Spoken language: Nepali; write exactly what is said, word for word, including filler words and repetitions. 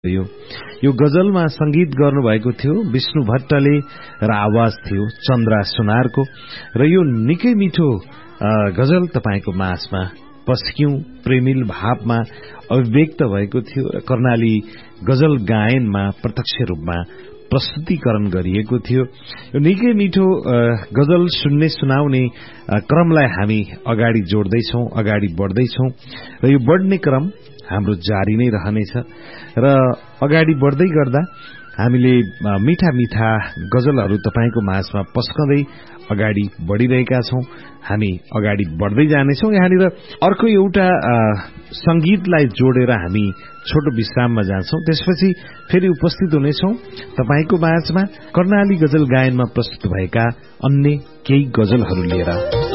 यो यो गजलमा संगीत गर्नुभएको थियो विष्णु भट्टले र आवाज थियो चन्द्रा सुनारको र यो निकै मिठो गजल तपाईको माझमा पस्क्यौं प्रेमिल भावमा अभिव्यक्त भएको थियो र कर्णाली गजल गायनमा प्रत्यक्ष रूपमा प्रस्तुतिकरण गरिएको थियो। यो निकै मिठो गजल सुन्ने सुनाउने क्रमलाई हामी अगाडि जोड्दैछौं अगाडि बढ्दैछौं र यो बढ्ने क्रम हाम्रो जारी नै रहनेछ र अगाडि बढ्दै गर्दा हामीले मिठा मिठा गजलहरू तपाईको माझमा पस्कँदै अगाडि बढिरहेका छौं। हामी अगाडि बढ्दै जानेछौं। यहाँनिर अर्को एउटा संगीतलाई जोडेर हामी छोटो विश्राममा जान्छौं। त्यसपछि फेरि उपस्थित हुनेछौं तपाईको माझमा कर्णाली गजल गायनमा प्रस्तुत भएका अन्य केही गजलहरू लिएर।